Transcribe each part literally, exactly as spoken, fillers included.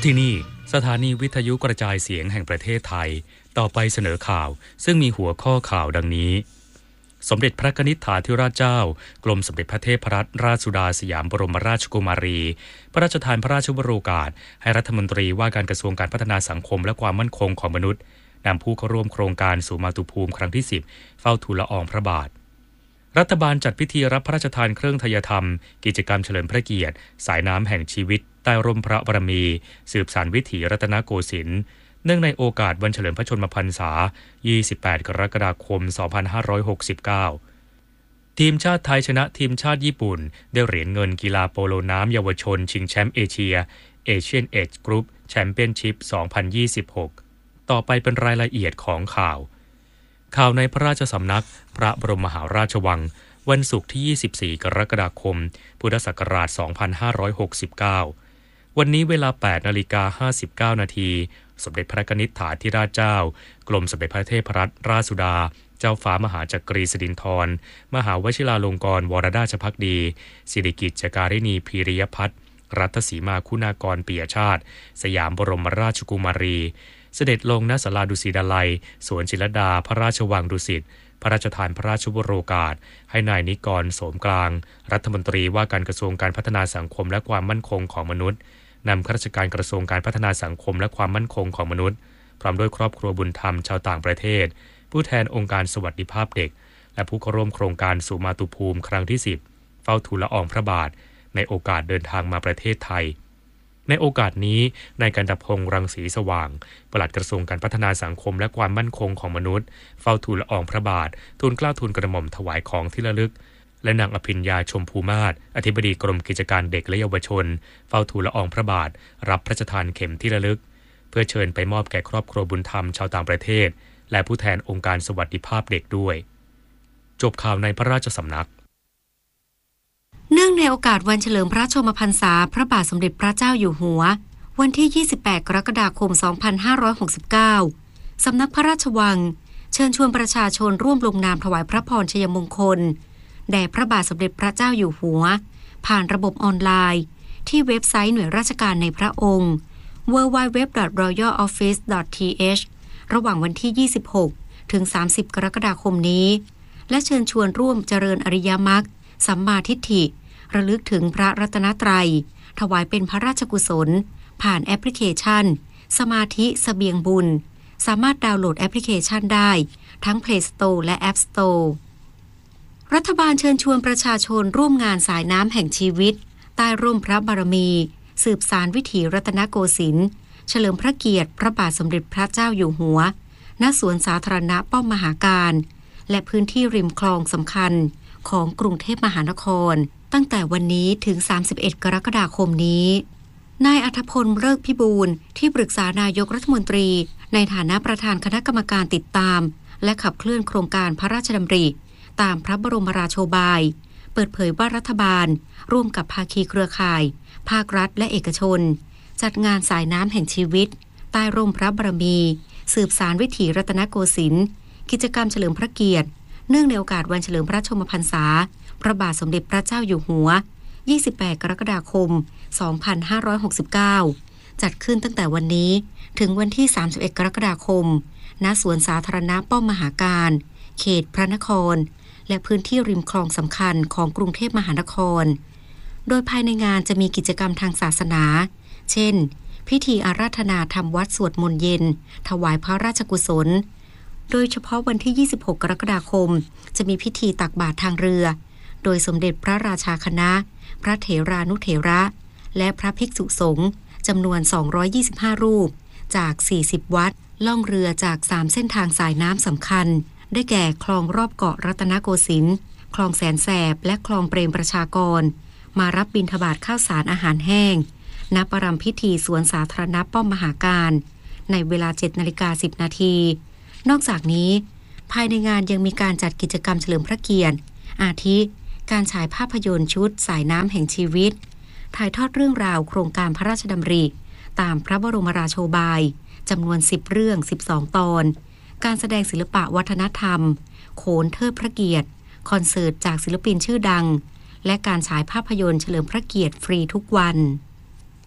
ที่นี่สถานีวิทยุกระจายเสียงแห่งประเทศไทยต่อไปเสนอข่าวซึ่งมีหัวข้อข่าวดังนี้สมเด็จพระกนิษฐาธิราชเจ้ากรมสมเด็จพระเทพรัตนราชสุดาสยามบรมราชกุมารีพระราชทานพระราชวโรกาสให้รัฐมนตรีว่าการกระทรวงการพัฒนาสังคมและความมั่นคงของมนุษย์นำผู้เข้าร่วมโครงการสู่มาตุภูมิครั้งที่สิบเฝ้าทูลละอองพระบาทรัฐบาลจัดพิธีรับพระราชทานเครื่องทยธรรมกิจกรรมเฉลิมพระเกียรติสายน้ำแห่งชีวิตใต้ร่มพระบารมีสืบสานวิถีรัตนโกสินทร์เนื่องในโอกาสวันเฉลิมพระชนมพรรษายี่สิบแปดกรกฎาคมสองพันห้าร้อยหกสิบเก้าทีมชาติไทยชนะทีมชาติญี่ปุ่นได้เหรียญเงินกีฬาโปโลน้ำเยาวชนชิงแชมป์เอเชีย Asian Age Group Championship สองพันยี่สิบหกต่อไปเป็นรายละเอียดของข่าวข่าวในพระราชสำนักพระบรมมหาราชวังวันศุกร์ที่ยี่สิบสี่กรกฎาคมพุทธศักราชสองพันห้าร้อยหกสิบเก้าวันนี้เวลา แปดนาฬิกาห้าสิบเก้านาทีสมเด็จพระกนิษฐาธิราชเจ้ากรมสมเด็จพระเทพรัตนราชสุดาเจ้าฟ้ามหาจักรีสิรินธรมหาวชิราลงกรณ์วรราชภักดีสิริกิติ์การิณีพีริยพัฒน์รัตสีมาคุณากรปิยชาติสยามบรมราชกุมารีเสด็จลงณศาลาดุสิตดาลัยสวนจิรลดาพระราชวังดุสิตพระราชทานพระราชวโรกาสให้นายนิกรโสมกลางรัฐมนตรีว่าการกระทรวงการพัฒนาสังคมและความมั่นคงของมนุษย์นำข้าราชการกระทรวงการพัฒนาสังคมและความมั่นคงของมนุษย์พร้อมด้วยครอบครัวบุญธรรมชาวต่างประเทศผู้แทนองค์การสวัสดิภาพเด็กและผู้เข้าร่วมโครงการสู่มาตุภูมิครั้งที่สิบเฝ้าทูลละอองพระบาทในโอกาสเดินทางมาประเทศไทยในโอกาสนี้นายกันตพงษ์รังสีสว่างปลัดกระทรวงการพัฒนาสังคมและความมั่นคงของมนุษย์เฝ้าทูลละอองพระบาททูลเกล้าทูลกระหม่อมถวายของที่ระลึกและนางอภิญญาชมพูมาศอธิบดีกรมกิจการเด็กและเยาวชนเฝ้าทูลละอองพระบาทรับพระราชทานเข็มที่ระลึกเพื่อเชิญไปมอบแก่ครอบครัวบุญธรรมชาวต่างประเทศและผู้แทนองค์การสวัสดิภาพเด็กด้วยจบข่าวในพระราชสำนักเนื่องในโอกาสวันเฉลิมพระชนมพรรษาพระบาทสมเด็จพระเจ้าอยู่หัววันที่ยี่สิบแปดกรกฎาคมสองพันห้าร้อยหกสิบเก้าสำนักพระราชวังเชิญชวนประชาชนร่วมลงนามถวายพระพรชัยมงคลแด่พระบาทสมเด็จพระเจ้าอยู่หัวผ่านระบบออนไลน์ที่เว็บไซต์หน่วยราชการในพระองค์ ดับเบิลยู ดับเบิลยู ดับเบิลยู ดอท รอยัล ออฟฟิศ ดอท ที เอช ระหว่างวันที่ยี่สิบหกถึงสามสิบกรกฎาคมนี้และเชิญชวนร่วมเจริญอริยมรรคสัมมาทิฏฐิระลึกถึงพระรัตนตรัยถวายเป็นพระราชกุศลผ่านแอปพลิเคชันสมาธิเสบียงบุญสามารถดาวน์โหลดแอปพลิเคชันได้ทั้ง Play Store และ App Store รัฐบาลเชิญชวนประชาชนร่วมงานสายน้ำแห่งชีวิตใต้ร่มพระบารมีสืบสานวิถีรัตนโกสินทร์เฉลิมพระเกียรติพระบาทสมเด็จพระเจ้าอยู่หัวณสวนสาธารณะป้อมมหาการและพื้นที่ริมคลองสำคัญของกรุงเทพมหานครตั้งแต่วันนี้ถึงสามสิบเอ็ดกรกฎาคมนี้นายอัธพลเลิกพิบูลที่ปรึกษานายกรัฐมนตรีในฐานะประธานคณะกรรมการติดตามและขับเคลื่อนโครงการพระราชดำริตามพระบรมราโชบายเปิดเผยว่ารัฐบาลร่วมกับภาคีเครือข่ายภาครัฐและเอกชนจัดงานสายน้ำแห่งชีวิตใต้ร่มพระบารมีสืบสานวิถีรัตนโกสินทร์กิจกรรมเฉลิมพระเกียรติเนื่องในโอกาสวันเฉลิมพระชนมพรรษาพระบาทสมเด็จพระเจ้าอยู่หัวยี่สิบแปดกรกฎาคมสองพันห้าร้อยหกสิบเก้าจัดขึ้นตั้งแต่วันนี้ถึงวันที่สามสิบเอ็ดกรกฎาคมณสวนสาธารณะป้อมมหาการเขตพระนครและพื้นที่ริมคลองสำคัญของกรุงเทพมหานครโดยภายในงานจะมีกิจกรรมทางศาสนาเช่นพิธีอาราธนาธรรมวัดสวดมนต์เย็นถวายพระราชกุศลโดยเฉพาะวันที่ยี่สิบหกกรกฎาคมจะมีพิธีตักบาตรทางเรือโดยสมเด็จพระราชาคณะพระเถรานุเถระและพระภิกษุสงฆ์จำนวนสองร้อยยี่สิบห้ารูปจากสี่สิบวัดล่องเรือจากสามเส้นทางสายน้ำสำคัญได้แก่คลองรอบเกาะรัตนโกสินทร์คลองแสนแสบและคลองเปรมประชากรมารับบิณฑบาตข้าวสารอาหารแห้งณประรำพิธีสวนสาธารณะป้อมมหาการในเวลา เจ็ดนาฬิกาสิบนาทีนอกจากนี้ภายในงานยังมีการจัดกิจกรรมเฉลิมพระเกียรติอาทิการฉายภาพยนตร์ชุดสายน้ำแห่งชีวิตถ่ายทอดเรื่องราวโครงการพระราชดำริตามพระบรมราโชบายจำนวนสิบเรื่องสิบสองตอนการแสดงศิลปะวัฒนธรรมโขนเทิดพระเกียรติคอนเสิร์ตจากศิลปินชื่อดังและการฉายภาพยนตร์เฉลิมพระเกียรติฟรีทุกวัน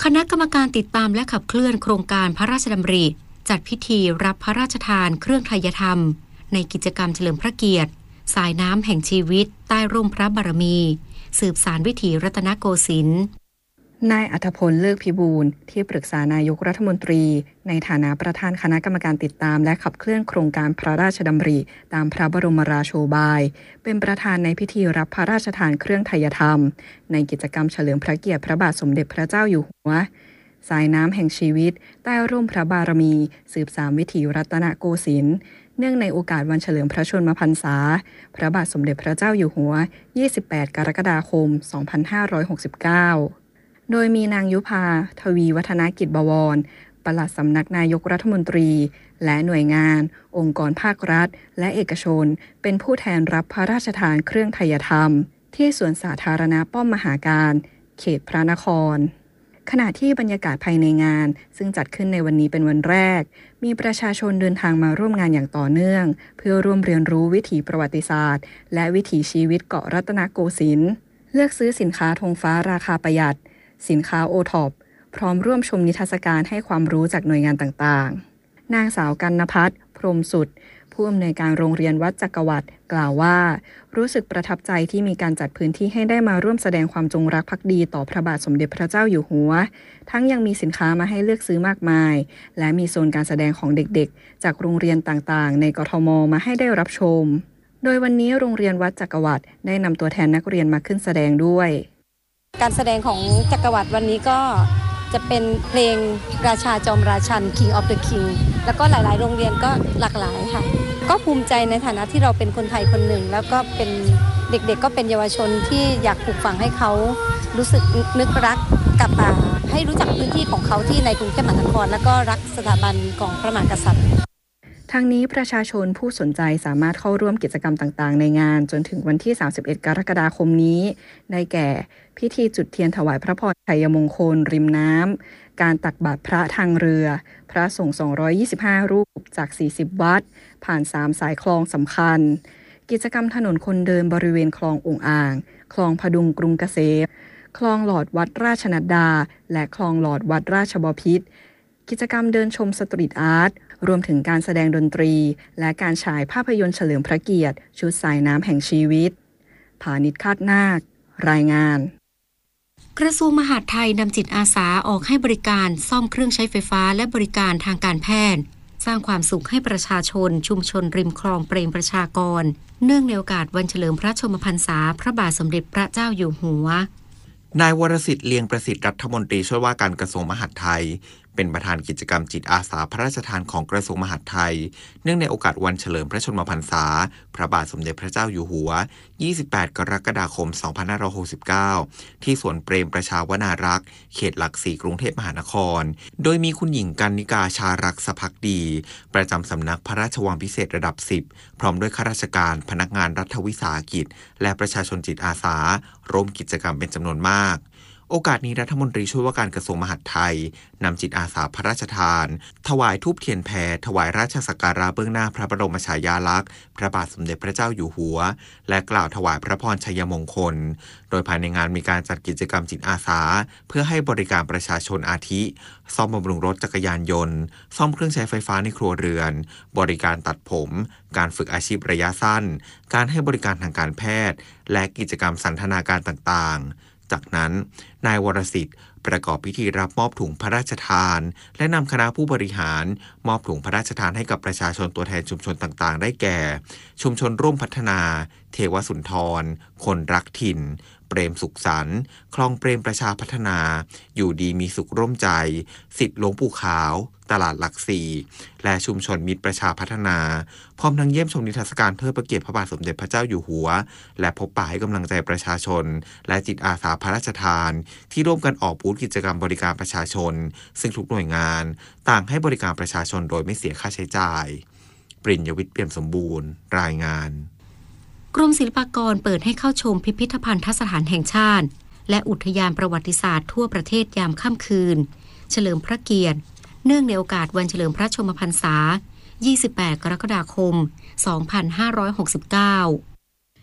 คณะกรรมการติดตามและขับเคลื่อนโครงการพระราชดำริจัดพิธีรับพระราชทานเครื่องไทยธรรมในกิจกรรมเฉลิมพระเกียรติสายน้ำแห่งชีวิตใต้ร่มพระบารมีสืบสานวิถีรัตนโกสินทร์นายอัธพลเลิกพิบูลที่ปรึกษานายกรัฐมนตรีในฐานะประธานคณะกรรมการติดตามและขับเคลื่อนโครงการพระราชดำริตามพระบรมราโชบายเป็นประธานในพิธีรับพระราชทานเครื่องไทยธรรมในกิจกรรมเฉลิมพระเกียรติพระบาทสมเด็จพระเจ้าอยู่หัวสายน้ำแห่งชีวิตใต้ร่มพระบารมีสืบสานวิถีรัตนโกสินทร์เนื่องในโอกาสวันเฉลิมพระชนมพรรษาพระบาทสมเด็จพระเจ้าอยู่หัวยี่สิบแปดกรกฎาคมสองพันห้าร้อยหกสิบเก้าโดยมีนางยุพาทวีวัฒนกิจบวรปลัดสำนักนายกรัฐมนตรีและหน่วยงานองค์กรภาครัฐและเอกชนเป็นผู้แทนรับพระราชทานเครื่องไทยธรรมที่สวนสาธารณะป้อมมหาการเขตพระนครขณะที่บรรยากาศภายในงานซึ่งจัดขึ้นในวันนี้เป็นวันแรกมีประชาชนเดินทางมาร่วมงานอย่างต่อเนื่องเพื่อร่วมเรียนรู้วิถีประวัติศาสตร์และวิถีชีวิตเกาะรัตนโกสินทร์เลือกซื้อสินค้าธงฟ้าราคาประหยัดสินค้าโอท็อปพร้อมร่วมชมนิทรรศการให้ความรู้จากหน่วยงานต่างๆนางสาวกรรณพัฒน์พรหมสุดผู้อำนวยการโรงเรียนวัดจักรวรรดิกล่าวว่ารู้สึกประทับใจที่มีการจัดพื้นที่ให้ได้มาร่วมแสดงความจงรักภักดีต่อพระบาทสมเด็จพระเจ้าอยู่หัวทั้งยังมีสินค้ามาให้เลือกซื้อมากมายและมีโซนการแสดงของเด็กๆจากโรงเรียนต่างๆในกทมมาให้ได้รับชมโดยวันนี้โรงเรียนวัดจักรวรรดิได้นำตัวแทนนักเรียนมาขึ้นแสดงด้วยการแสดงของจักรวรรดิวันนี้ก็จะเป็นเพลงราชาจอมราชัน King of the King แล้วก็หลายๆโรงเรียนก็หลากหลายค่ะก็ภูมิใจในฐานะที่เราเป็นคนไทยคนหนึ่งแล้วก็เป็นเด็กๆก็เป็นเยาวชนที่อยากปลูกฝังให้เขารู้สึกนึกรักกับป่าให้รู้จักพื้นที่ของเขาที่ในกรุงเทพมหานครแล้วก็รักสถาบันของพระมหากษัตริย์ทางนี้ประชาชนผู้สนใจสามารถเข้าร่วมกิจกรรมต่างๆในงานจนถึงวันที่สามสิบเอ็ดกรกฎาคมนี้ได้แก่พิธีจุดเทียนถวายพระพรชัยมงคลริมน้ำการตักบาตรพระทางเรือพระสงฆ์สองร้อยยี่สิบห้ารูปจากสี่สิบวัดผ่านสามสายคลองสำคัญกิจกรรมถนนคนเดินบริเวณคลององอ่างคลองพดุงกรุงเกษมคลองหลอดวัดราชนัดดาและคลองหลอดวัดราชบพิตรกิจกรรมเดินชมสตรีทอาร์ตรวมถึงการแสดงดนตรีและการฉายภาพยนตร์เฉลิมพระเกียรติชุดสายน้ำแห่งชีวิตผานิชคาดนาครายงานกระทรวงมหาดไทยนำจิตอาสาออกให้บริการซ่อมเครื่องใช้ไฟฟ้าและบริการทางการแพทย์สร้างความสุขให้ประชาชนชุมชนริมคลองเปรมประชากรเนื่องในโอกาสวันเฉลิมพระชนมพรรษาพระบาทสมเด็จพระเจ้าอยู่หัวนายวรสิทธิ์เลียงประสิทธิ์รัฐมนตรีช่วยว่าการกระทรวงมหาดไทยเป็นประธานกิจกรรมจิตอาสาพระราชทานของกระทรวงมหาดไทยเนื่องในโอกาสวันเฉลิมพระชนมพรรษาพระบาทสมเด็จพระเจ้าอยู่หัวยี่สิบแปดกรกฎาคมสองพันห้าร้อยหกสิบเก้าที่สวนเปรมประชาวนารักษ์เขตหลักสี่กรุงเทพมหานครโดยมีคุณหญิงกรรณิกาชารักษภักดีประจำสำนักพระราชวังพิเศษระดับสิบพร้อมด้วยข้าราชการพนักงานรัฐวิสาหกิจและประชาชนจิตอาสาร่วมกิจกรรมเป็นจำนวนมากโอกาสนี้รัฐมนตรีช่วยว่าการกระทรวงมหาดไทยนำจิตอาสาพระราชทานถวายธูปเทียนแพถวายราชสักการะเบื้องหน้าพระบรมฉายาลักษณ์พระบาทสมเด็จพระเจ้าอยู่หัวและกล่าวถวายพระพรชัยมงคลโดยภายในงานมีการจัดกิจกรรมจิตอาสาเพื่อให้บริการประชาชนอาทิซ่อมบำรุงรถจักรยานยนต์ซ่อมเครื่องใช้ไฟฟ้าในครัวเรือนบริการตัดผมการฝึกอาชีพระยะสั้นการให้บริการทางการแพทย์และกิจกรรมสันทนาการต่างๆจากนั้นนายวรสิทธิ์ประกอบพิธีรับมอบถุงพระราชทานและนำคณะผู้บริหารมอบถุงพระราชทานให้กับประชาชนตัวแทนชุมชนต่างๆได้แก่ชุมชนร่วมพัฒนาเทวสุนทรคนรักถิ่นเปรมสุขสันต์คลองเปรมประชาพัฒนาอยู่ดีมีสุขร่วมใจสิทธิหลวงปู่ขาวตลาดหลักสี่และชุมชนมิตรประชาพัฒนาพร้อมทั้งเยี่ยมชมนิทรรศการเทิดพระเกียรติพระบาทสมเด็จพระเจ้าอยู่หัวและพบปะให้กำลังใจประชาชนและจิตอาสาพระราชทานที่ร่วมกันออกบูธกิจกรรมบริการประชาชนซึ่งทุกหน่วยงานต่างให้บริการประชาชนโดยไม่เสียค่าใช้จ่ายปริญญวิทย์เปี่ยมสมบูรณ์รายงานกรมศิลปากรเปิดให้เข้าชมพิพิธภัณฑสถานแห่งชาติและอุทยานประวัติศาสตร์ทั่วประเทศยามค่ำคืนเฉลิมพระเกียรติเนื่องในโอกาสวันเฉลิมพระชนมพรรษายี่สิบแปดกรกฎาคมสองพันห้าร้อยหกสิบเก้า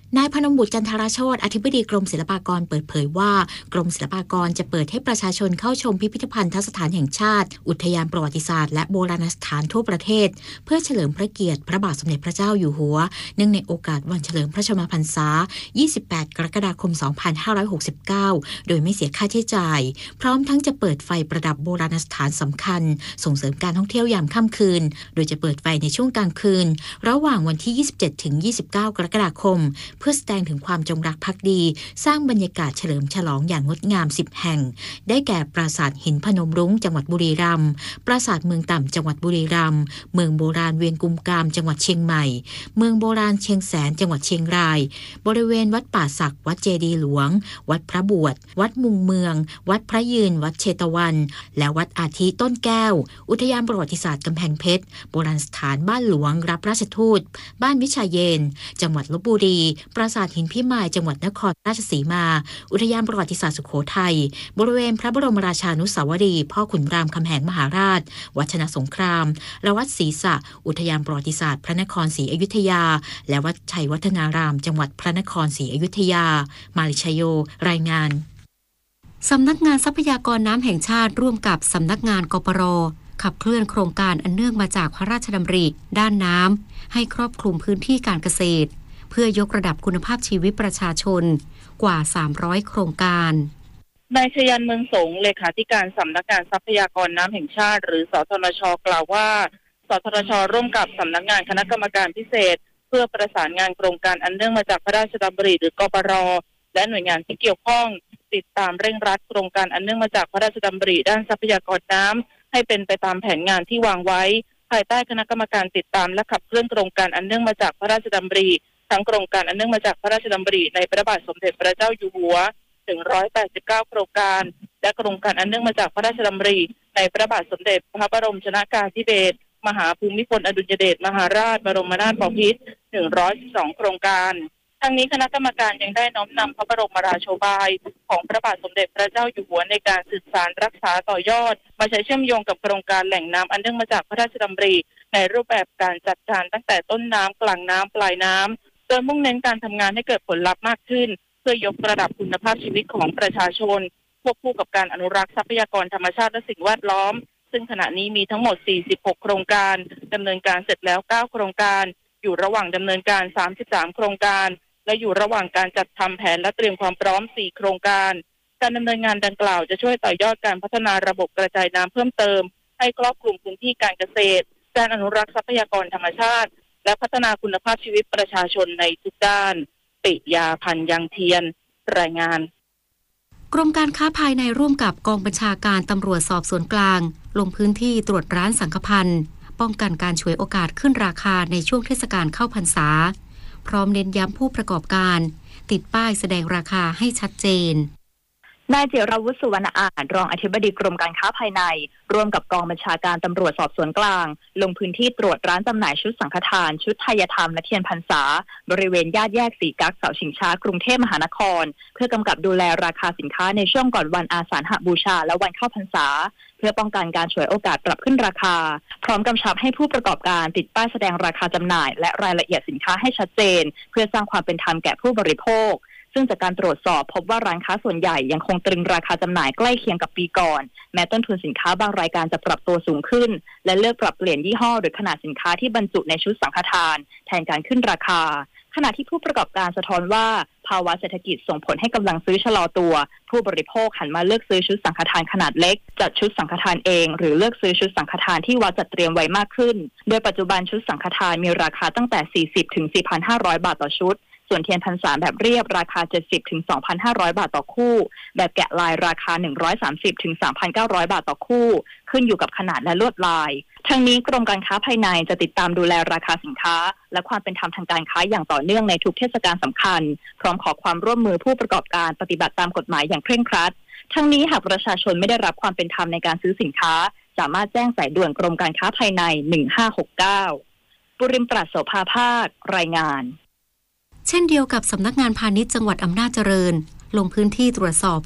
นายพนมบุตรจันทรโชติอธิบดีกรมศิลปากรเปิดเผยว่ากรมศิลปากรจะเปิดให้ประชาชนเข้าชมพิพิธภัณฑสถานแห่งชาติอุทยานประวัติศาสตร์และโบราณสถานทั่วประเทศเพื่อเฉลิมพระเกียรติพระบาทสมเด็จพระเจ้าอยู่หัวเนื่องในโอกาสวันเฉลิมพระชนมพรรษายี่สิบแปดกรกฎาคมสองพันห้าร้อยหกสิบเก้าโดยไม่เสียค่าใช้จ่ายพร้อมทั้งจะเปิดไฟประดับโบราณสถานสำคัญส่งเสริมการท่องเที่ยวยามค่ำคืนโดยจะเปิดไฟในช่วงกลางคืนระหว่างวันที่ยี่สิบเจ็ดถึงยี่สิบเก้ากรกฎาคมเพื่อแสดงถึงความจงรักภักดีสร้างบรรยากาศเฉลิมฉลองอย่างงดงามสิบแห่งได้แก่ปราสาทหินพนมรุ้งจังหวัดบุรีรัมย์ปราสาทเมืองต่ำจังหวัดบุรีรัมย์เมืองโบราณเวียงกุมกามจังหวัดเชียงใหม่เมืองโบราณเชียงแสนจังหวัดเชียงรายบริเวณวัดป่าสักวัดเจดีย์หลวงวัดพระบวชวัดมุงเมืองวัดพระยืนวัดเชตวันและวัดอาทิต้นแก้วอุทยานประวัติศาสตร์กำแพงเพชรโบราณสถานบ้านหลวงรับราชทูตบ้านวิชาเยนจังหวัดลพบุรีปราสาทหินพิมายจังหวัดนครราชสีมาอุทยานประวัติศาสตร์สุโขทัยบริเวณพระบรมราชานุสาวรีย์พ่อขุนรามคำแหงมหาราชวัดชนะสงครามและวัดศรีสะอุทยานประวัติศาสตร์พระนครศรีอยุธยาและวัดชัยวัฒนารามจังหวัดพระนครศรีอยุธยามาลิชโยรายงานสำนักงานทรัพยากรน้ำแห่งชาติร่วมกับสำนักงานกปร.ขับเคลื่อนโครงการอันเนื่องมาจากพระราชดำริด้านน้ำให้ครอบคลุมพื้นที่การเกษตรเพื่อยกระดับคุณภาพชีวิตประชาชนกว่าสามร้อยโครงการนายชยันเมืองสงเลขาธิการสำนักงานทรัพยากรน้ำแห่งชาติหรือสทนช.กล่าวว่าสทนช.ร่วมกับสำนักงานคณะกรรมการพิเศษเพื่อประสานงานโครงการอันเนื่องมาจากพระราชดำริหรือกปร.และหน่วยงานที่เกี่ยวข้องติดตามเร่งรัดโครงการอันเนื่องมาจากพระราชดำริด้านทรัพยากรน้ำให้เป็นไปตามแผนงานที่วางไว้ภายใต้คณะกรรมการติดตามและขับเคลื่อนโครงการอันเนื่องมาจากพระราชดำริทั้งโครงการอันเนื่องมาจากพระราชดำริในพระบาทสมเด็จพระเจ้าอยู่หัวถึงหนึ่งร้อยแปดสิบเก้าโครงการและโครงการอันเนื่องมาจากพระราชดำริในพระบาทสมเด็จพระบรมชนกาธิเบศรมหาภูมิพลอดุลยเดชมหาราชบรมนาถบพิตรหนึ่งร้อยสิบสองโครงการทั้งนี้คณะกรรมการยังได้น้อมนำพระบรมราโชบายของพระบาทสมเด็จพระเจ้าอยู่หัวในการสืบสานรักษาต่อยอดมาใช้เชื่อมโยงกับโครงการแหล่งน้ำอันเนื่องมาจากพระราชดำริในรูปแบบการจัดการตั้งแต่ต้นน้ำกลางน้ำปลายน้ำโดยมุ่งเน้นการทำงานให้เกิดผลลัพธ์มากขึ้นเพื่อยกระดับคุณภาพชีวิตของประชาชนควบคู่กับการอนุรักษ์ทรัพยากรธรรมชาติและสิ่งแวดล้อมซึ่งขณะนี้มีทั้งหมดสี่สิบหกโครงการดำเนินการเสร็จแล้วเก้าโครงการอยู่ระหว่างดำเนินการสามสิบสามโครงการและอยู่ระหว่างการจัดทำแผนและเตรียมความพร้อมสี่โครงการการดำเนินงานดังกล่าวจะช่วยต่อยอดการพัฒนาระบบกระจายน้ำเพิ่มเติมให้ครอบคลุมพื้นที่การเกษตรการอนุรักษ์ทรัพยากรธรรมชาติและพัฒนาคุณภาพชีวิตประชาชนในทุกด้านปิยาพันธ์ยังเทียนรายงานกรมการค้าภายในร่วมกับกองบัญชาการตำรวจสอบสวนกลางลงพื้นที่ตรวจร้านสังฆพันธ์ป้องกันการฉวยโอกาสขึ้นราคาในช่วงเทศกาลเข้าพรรษาพร้อมเน้นย้ำผู้ประกอบการติดป้ายแสดงราคาให้ชัดเจนนายจิรวุฒิสุวรรณอาจรองอธิบดีกรมการค้าภายในร่วมกับกองบัญชาการตำรวจสอบสวนกลางลงพื้นที่ตรวจร้านจำหน่ายชุดสังฆทานชุดไทยธรรมและเทียนพรรษาบริเวณย่านแยกสีกั๊กเสาชิงช้ากรุงเทพมหานครเพื่อกำกับดูแลราคาสินค้าในช่วงก่อนวันอาสาฬหบูชาและวันเข้าพรรษาเพื่อป้องกันการฉวยโอกาสปรับขึ้นราคาพร้อมกำชับให้ผู้ประกอบการติดป้ายแสดงราคาจำหน่ายและรายละเอียดสินค้าให้ชัดเจนเพื่อสร้างความเป็นธรรมแก่ผู้บริโภคซึ่งจากการตรวจสอบพบว่าร้านค้าส่วนใหญ่ยังคงตรึงราคาจำหน่ายใกล้เคียงกับปีก่อนแม้ต้นทุนสินค้าบางรายการจะปรับตัวสูงขึ้นและเลือกปรับเปลี่ยนยี่ห้อหรือขนาดสินค้าที่บรรจุในชุดสังฆทานแทนการขึ้นราคาขณะที่ผู้ประกอบการสะท้อนว่าภาวะเศรษฐกิจส่งผลให้กำลังซื้อชะลอตัวผู้บริโภคหันมาเลือกซื้อชุดสังฆทานขนาดเล็กจัดชุดสังฆทานเองหรือเลือกซื้อชุดสังฆทานที่วัดจัดเตรียมไว้มากขึ้นโดยปัจจุบันชุดสังฆทานมีราคาตั้งแต่ สี่สิบถึงสี่พันห้าร้อย บาทต่อชุดส่วนเทียนพรรษาแบบเรียบราคา เจ็ดสิบถึงสองพันห้าร้อย บาทต่อคู่แบบแกะลายราคา หนึ่งร้อยสามสิบถึงสามพันเก้าร้อย บาทต่อคู่ขึ้นอยู่กับขนาดและลวดลายทั้งนี้กรมการค้าภายในจะติดตามดูแลราคาสินค้าและความเป็นธรรมทางการค้าอย่างต่อเนื่องในทุกเทศกาลสำคัญพร้อมขอความร่วมมือผู้ประกอบการปฏิบัติตามกฎหมายอย่างเคร่งครัดทั้งนี้หากประชาชนไม่ได้รับความเป็นธรรมในการซื้อสินค้าสามารถแจ้งสายด่วนกรมการค้าภายในหนึ่งห้าหกเก้าปุริมปราศโสภาภาครายงานเช่นเดียวกับสำนักงานพาณิชย์จังหวัดอำนาจเจริญลงพื้นที่ตรวจสอบ